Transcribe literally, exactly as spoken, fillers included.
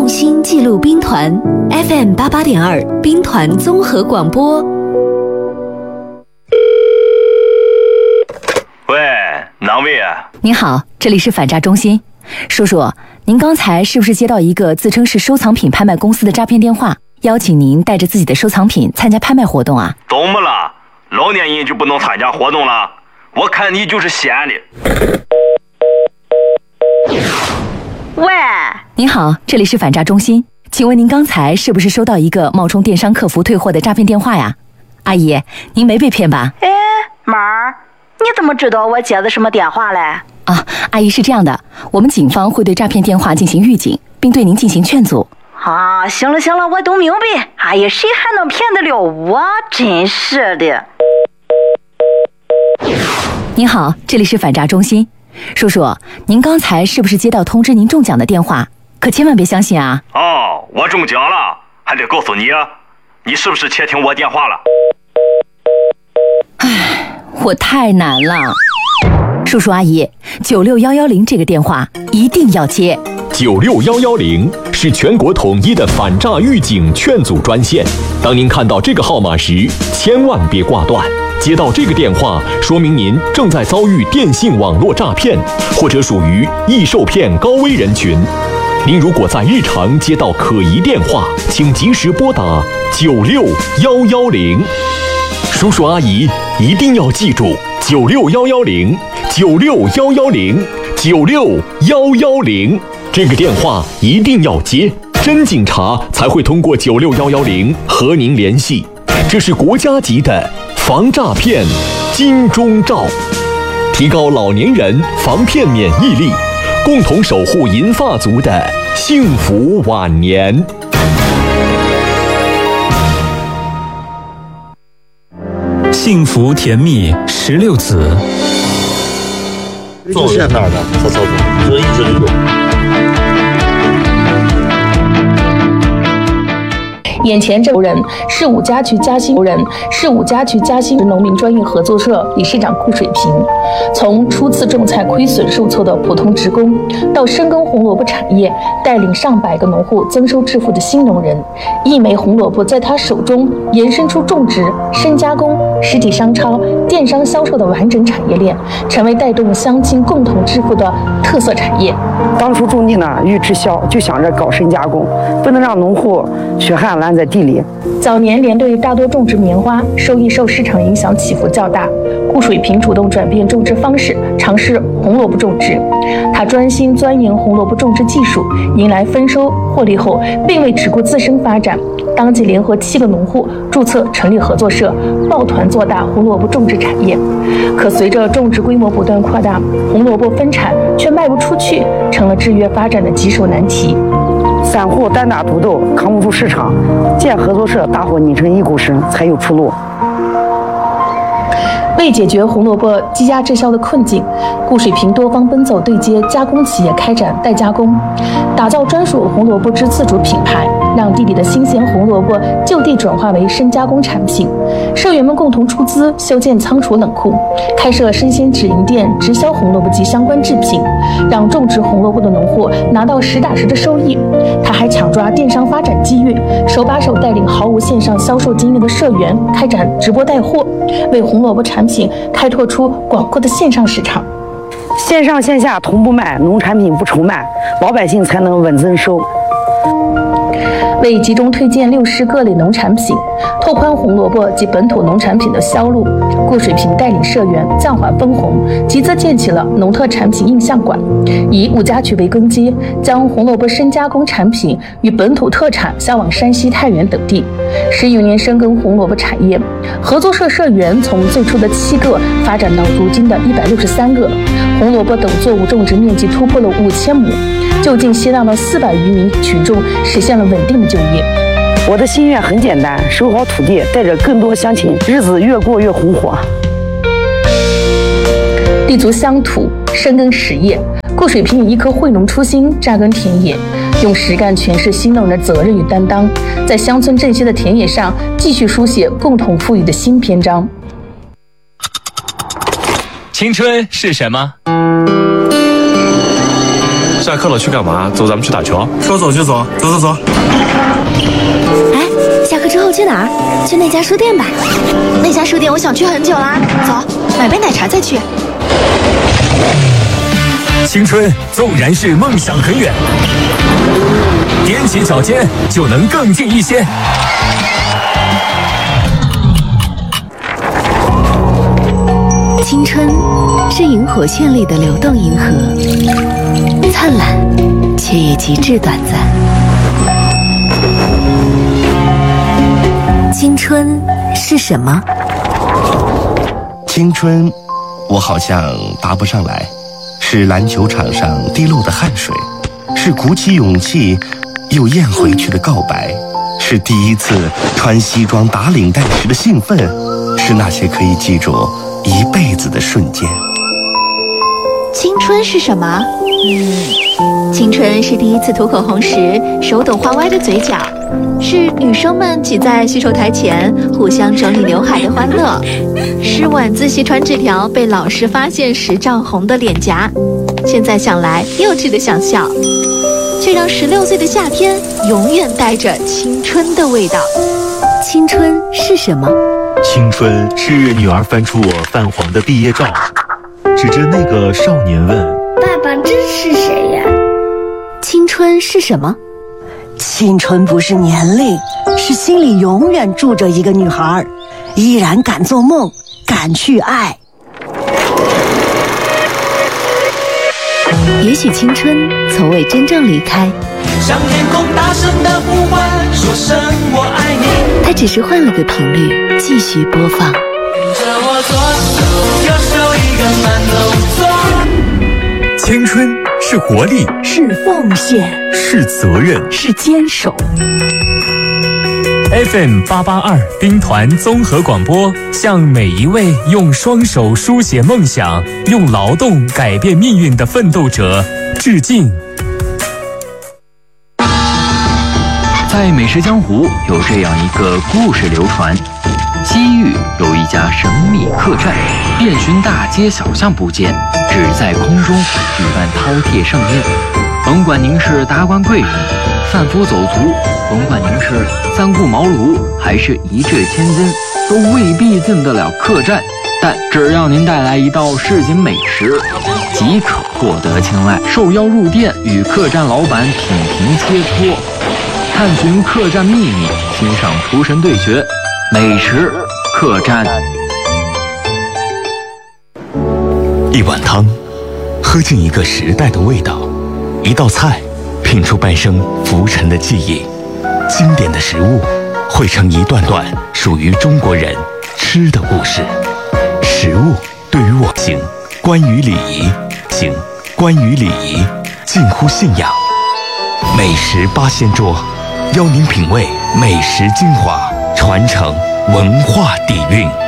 用心记录兵团 F M 八八点二兵团综合广播。 喂，哪位啊？ 您好，这里是反诈中心。叔叔，您刚才是不是接到一个自称是收藏品拍卖公司的诈骗电话，邀请您带着自己的收藏品参加拍卖活动啊？ 怎么了？老年人就不能参加活动了？我看你就是闲的。 喂， 您好，这里是反诈中心，请问您刚才是不是收到一个冒充电商客服退货的诈骗电话呀？阿姨，您没被骗吧？ 哎，妹儿，你怎么知道我接的什么电话嘞？ 啊，阿姨是这样的，我们警方会对诈骗电话进行预警，并对您进行劝阻。 啊，行了行了，我都明白。哎呀，谁还能骗得了我？真是的。 您好，这里是反诈中心。叔叔，您刚才是不是接到通知您中奖的电话？可千万别相信啊！ 哦，我中奖了，还得告诉你啊，你是不是窃听我电话了？ 唉，我太难了。叔叔阿姨，九六幺幺零这个电话一定要接。 九六幺幺零是全国统一的反诈预警劝阻专线。当您看到这个号码时，千万别挂断。接到这个电话，说明您正在遭遇电信网络诈骗，或者属于易受骗高危人群。您如果在日常接到可疑电话，请及时拨打九六幺幺零。叔叔阿姨一定要记住九六幺幺零，九六幺幺零，九六幺幺零，这个电话一定要接，真警察才会通过九六幺幺零和您联系。这是国家级的防诈骗金钟罩，提高老年人防骗免疫力，共同守护银发族的幸福晚年。 幸福甜蜜十六子， 做线那儿的和操作，这一直流动。 眼前这人是五家区嘉兴人是五家区嘉兴农民专业合作社理事长顾水平。从初次种菜亏损受挫的普通职工，到深耕红萝卜产业，带领上百个农户增收致富的新农人，一枚红萝卜在他手中延伸出种植、深加工、实体商超、电商销售的完整产业链，成为带动乡亲共同致富的特色产业。 当初种地呢，欲滞销，就想着搞深加工，不能让农户血汗烂在地里。 早年连队大多种植棉花，收益受市场影响起伏较大。顾水平主动转变种植方式，尝试红萝卜种植。他专心钻研红萝卜种植技术，迎来丰收获利后，并未只顾自身发展，当即联合七个农户注册成立合作社，抱团做大红萝卜种植产业。可随着种植规模不断扩大，红萝卜分产却卖不出去，成了制约发展的棘手难题。 散户单打独斗，扛不住市场，建合作社，大伙拧成一股绳，才有出路。 为解决红萝卜积压滞销的困境，顾水平多方奔走对接加工企业，开展代加工，打造专属红萝卜之自主品牌，让地里的新鲜红萝卜就地转化为深加工产品。社员们共同出资修建仓储冷库，开设生鲜直营店，直销红萝卜及相关制品，让种植红萝卜的农户拿到实打实的收益。他还抢抓电商发展机遇，手把手带领毫无线上销售经验的社员开展直播带货，为红萝卜产品开拓出广阔的线上市场。 线上线下同步卖，农产品不愁卖，老百姓才能稳增收。 为集中推荐六市各类农产品，拓宽红萝卜及本土农产品的销路，顾水平带领社员暂缓分红，集资建起了农特产品印象馆，以五家区为根基，将红萝卜深加工产品与本土特产销往山西、太原等地。十余年深耕红萝卜产业，合作社社员从最初的七个发展到如今的一百六十三个，红萝卜等作物种植面积突破了五千亩，就近吸纳了四百余名群众，实现了稳定的就业。 我的心愿很简单，守好土地，带着更多乡亲，日子越过越红火。 立足乡土，深耕实业，顾水平以一颗惠农初心扎根田野，用实干诠释新农人的责任与担当，在乡村振兴的田野上继续书写共同富裕的新篇章。 青春是什么？ 下课了去干嘛？走，咱们去打球。 说走就走，走走走。 哎，下课之后去哪儿？去那家书店吧。那家书店我想去很久啦。走，买杯奶茶再去。 青春纵然是梦想很远，踮起脚尖就能更近一些。 青春是萤火线里的流动银河，灿烂却也极致短暂。青春是什么？ 青春，我好像答不上来。是篮球场上滴落的汗水，是鼓起勇气又咽回去的告白，是第一次穿西装打领带时的兴奋，是那些可以记住一辈子的瞬间。 青春是什么？嗯，青春是第一次涂口红时手抖画歪的嘴角，是女生们挤在洗手台前互相整理刘海的欢乐，是晚自习传纸条被老师发现时涨红的脸颊。现在想来幼稚的想笑，却让十六岁的夏天永远带着青春的味道。 青春是什么？ 青春是女儿翻出我泛黄的毕业照，指着那个少年问： 爸爸，这是谁呀？ 青春是什么？ 青春不是年龄，是心里永远住着一个女孩，依然敢做梦，敢去爱。 也许青春从未真正离开， 向天空大声的呼唤，说声我爱你。 它只是换了个频率，继续播放。 跟着我左手右手一个慢动作。 青春是活力， 是奉献， 是责任， 是坚守。 F M 八八二兵团综合广播向每一位用双手书写梦想、用劳动改变命运的奋斗者致敬。 在美食江湖有这样一个故事流传：西域有一家神秘客栈，遍寻大街小巷不见，只在空中举办饕餮盛宴。甭管您是达官贵人、贩夫走卒，甭管您是三顾茅庐还是一掷千金，都未必进得了客栈。但只要您带来一道市井美食，即可获得青睐。受邀入店，与客栈老板品评切磋，探寻客栈秘密，欣赏厨神对决，美食客栈。 一碗汤，喝进一个时代的味道；一道菜，品出半生浮沉的记忆。经典的食物，汇成一段段属于中国人吃的故事。食物对于我行，关于礼仪行，关于礼仪近乎信仰。美食八仙桌，邀您品味美食精华，传承文化底蕴。